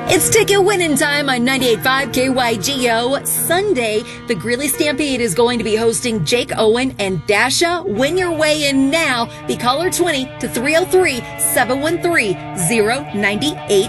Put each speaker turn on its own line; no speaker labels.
It's ticket winning time on 98.5 KYGO. Sunday, the Greeley Stampede is going to be hosting Jake Owen and Dasha. Win your way in now. Be caller 20 to 303-713-098.